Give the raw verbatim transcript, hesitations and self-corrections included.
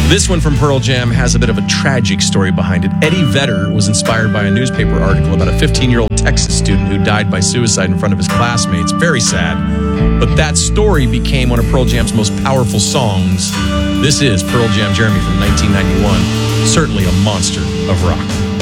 This one from Pearl Jam has a bit of a tragic story behind it. Eddie Vedder was inspired by a newspaper article about a fifteen-year-old Texas student who died by suicide in front of his classmates. Very sad. But that story became one of Pearl Jam's most powerful songs. This is Pearl Jam Jeremy from nineteen ninety-one. Certainly a monster of rock.